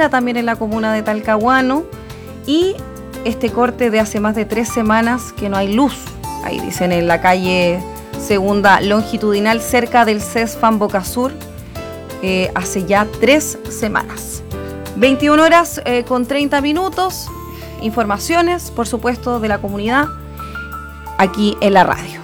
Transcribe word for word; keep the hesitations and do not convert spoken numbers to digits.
Clara, también en la comuna de Talcahuano, y este corte de hace más de tres semanas que no hay luz, ahí dicen en la calle Segunda Longitudinal, cerca del CESFAM Boca Sur, eh, hace ya tres semanas. veintiuna horas eh, con treinta minutos, informaciones, por supuesto, de la comunidad, aquí en la radio.